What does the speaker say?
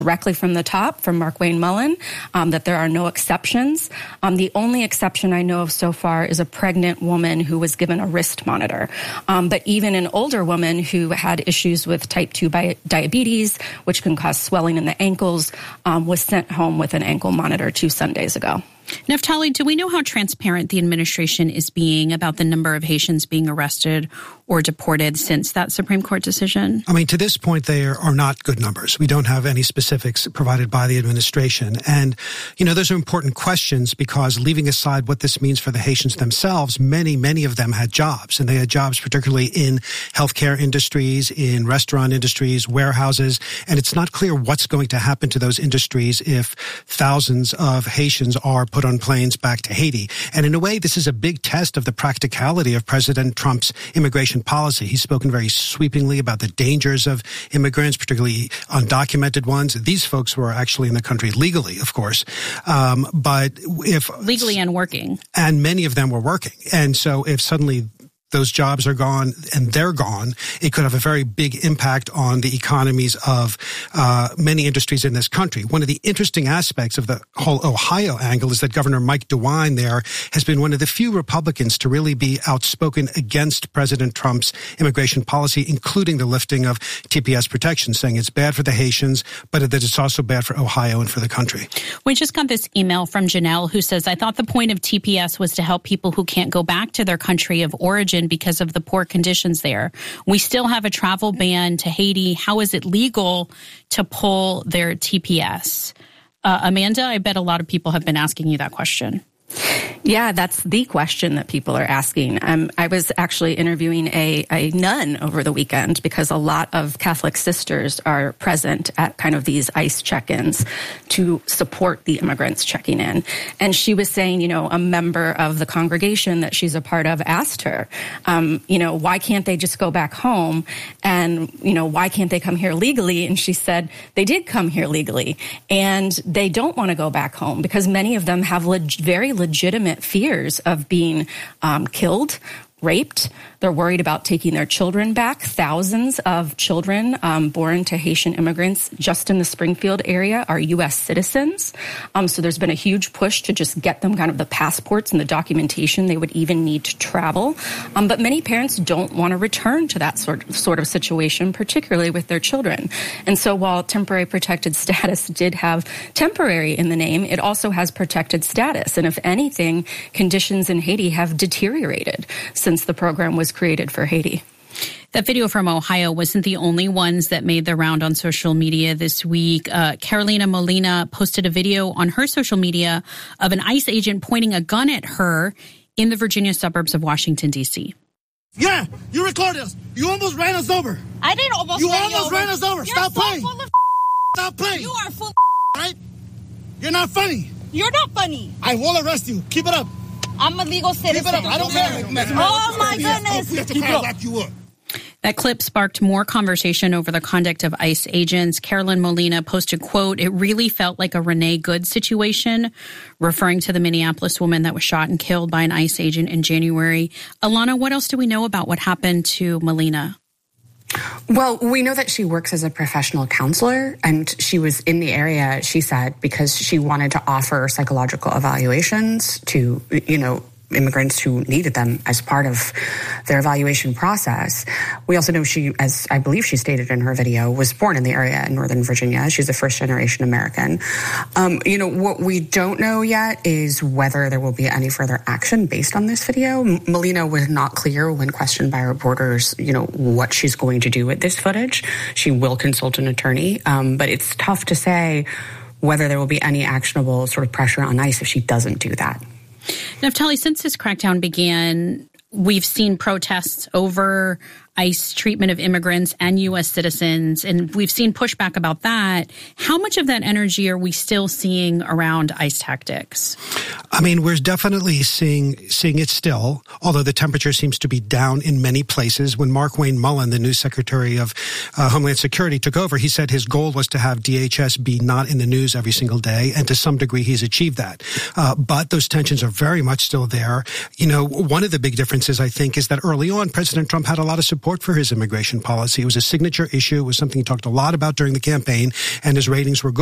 directly from the top, from Markwayne Mullin, that there are no exceptions. The only exception I know of so far is a pregnant woman who was given a wrist monitor. But even an older woman who had issues with type 2 diabetes, which can cause swelling in the ankles, was sent home with an ankle monitor 2 Sundays ago. Naftali, do we know how transparent the administration is being about the number of Haitians being arrested or deported since that Supreme Court decision? I mean, to this point, they are not good numbers. We don't have any specifics provided by the administration. And, you know, those are important questions because leaving aside what this means for the Haitians themselves, many of them had jobs. And they had jobs particularly in healthcare industries, in restaurant industries, warehouses. And it's not clear what's going to happen to those industries if thousands of Haitians are put on planes back to Haiti. And in a way, this is a big test of the practicality of President Trump's immigration policy. He's spoken very sweepingly about the dangers of immigrants, particularly undocumented ones. These folks were actually in the country legally, of course. But if legally and working. And many of them were working. And so if suddenly those jobs are gone and they're gone, it could have a very big impact on the economies of many industries in this country. One of the interesting aspects of the whole Ohio angle is that Governor Mike DeWine there has been one of the few Republicans to really be outspoken against President Trump's immigration policy, including the lifting of TPS protection, saying it's bad for the Haitians, but that it's also bad for Ohio and for the country. We just got this email from Janelle who says, I thought the point of TPS was to help people who can't go back to their country of origin because of the poor conditions there. We still have a travel ban to Haiti. How is it legal to pull their TPS? Amanda, I bet a lot of people have been asking you that question. Yeah, that's the question that people are asking. I was actually interviewing a nun over the weekend because a lot of Catholic sisters are present at kind of these ICE check-ins to support the immigrants checking in. And she was saying, you know, a member of the congregation that she's a part of asked her, you know, why can't they just go back home? And, you know, why can't they come here legally? And she said they did come here legally and they don't want to go back home because many of them have very legitimate fears of being killed, raped. They're worried about taking their children back. Thousands of children born to Haitian immigrants just in the Springfield area are U.S. citizens. So there's been a huge push to just get them kind of the passports and the documentation they would even need to travel. But many parents don't want to return to that sort of situation, particularly with their children. And so while temporary protected status did have temporary in the name, it also has protected status. And if anything, conditions in Haiti have deteriorated since the program was created for Haiti. That video from Ohio wasn't the only ones that made the round on social media this week. Carolina Molina posted a video on her social media of an ICE agent pointing a gun at her in the Virginia suburbs of Washington, D.C. Yeah, you recorded us. You almost ran us over. I didn't almost ran us over. You're Stop so playing. Full of Stop playing. You are full of right? You're not funny. You're not funny. I will arrest you. Keep it up. I'm a legal citizen. Keep it up. I don't care. Oh, my goodness. Keep it up. You up. That clip sparked more conversation over the conduct of ICE agents. Carolyn Molina posted, quote, "It really felt like a Renee Good situation," referring to the Minneapolis woman that was shot and killed by an ICE agent in January. Alana, what else do we know about what happened to Molina? Well, we know that she works as a professional counselor, and she was in the area, she said, because she wanted to offer psychological evaluations to, immigrants who needed them as part of their evaluation process. We also know she, as I believe she stated in her video, was born in the area in Northern Virginia. She's a first-generation American. What we don't know yet is whether there will be any further action based on this video. Molina was not clear when questioned by reporters, what she's going to do with this footage. She will consult an attorney, but it's tough to say whether there will be any actionable sort of pressure on ICE if she doesn't do that. Naftali, since this crackdown began, we've seen protests over ICE treatment of immigrants and U.S. citizens, and we've seen pushback about that. How much of that energy are we still seeing around ICE tactics? I mean, we're definitely seeing it still, although the temperature seems to be down in many places. When Markwayne Mullin, the new Secretary of Homeland Security, took over, he said his goal was to have DHS be not in the news every single day, and to some degree he's achieved that. But those tensions are very much still there. One of the big differences, I think, is that early on, President Trump had a lot of support support for his immigration policy. It was a signature issue. It was something he talked a lot about during the campaign, and his ratings were good.